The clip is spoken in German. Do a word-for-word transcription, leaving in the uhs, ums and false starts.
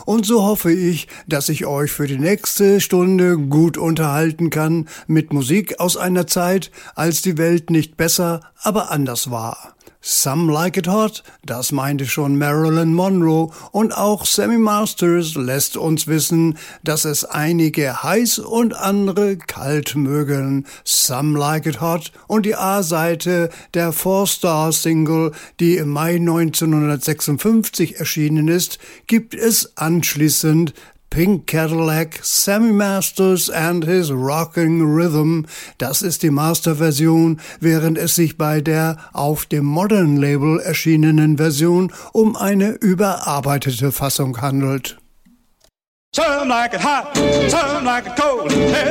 Und so hoffe ich, dass ich euch für die nächste Stunde gut unterhalten kann mit Musik aus einer Zeit, als die Welt nicht besser, aber anders war. Some Like It Hot, das meinte schon Marilyn Monroe, und auch Sammy Masters lässt uns wissen, dass es einige heiß und andere kalt mögen. Some Like It Hot und die A-Seite der Four-Star-Single, die im Mai neunzehnhundertsechsundfünfzig erschienen ist, gibt es anschließend Pink Cadillac, Sammy Masters and his Rocking Rhythm. Das ist die Masterversion, während es sich bei der auf dem Modern Label erschienenen Version um eine überarbeitete Fassung handelt. Some like it hot, some like it cold.